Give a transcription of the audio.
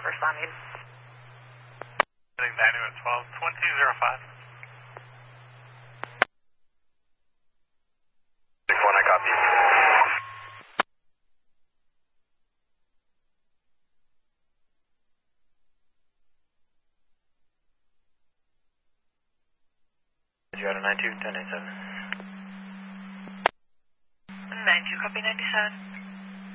responding. Heading 90 at 12, 2005. 61, I copy. You had a 92, 1087. 92, copy 97.